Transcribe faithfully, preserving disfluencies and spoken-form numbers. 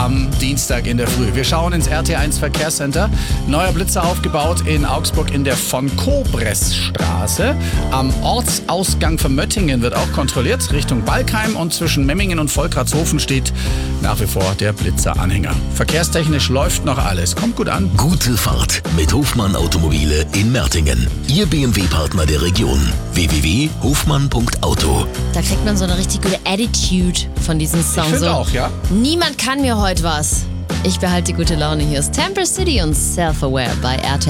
am Dienstag in der Früh. Wir schauen ins R T eins Verkehrscenter. Neuer Blitzer aufgebaut in Augsburg in der von Kobresstraße. Am Ortsausgang von Möttingen wird auch kontrolliert, Richtung Balkheim, und zwischen Memmingen und Volkratshofen steht nach wie vor der Blitzeranhänger. Verkehrstechnisch läuft noch alles. Kommt gut an. Gute Fahrt mit Hofmann Automobile in Mertingen. Ihr B M W-Partner der Region. w w w punkt hofmann punkt auto. Da kriegt man so eine richtig gute Attitude von diesem Song. Ich finde so, auch, ja. Niemand kann mir heute was. Ich behalte die gute Laune. Hier ist Temper City und Self-Aware bei R T.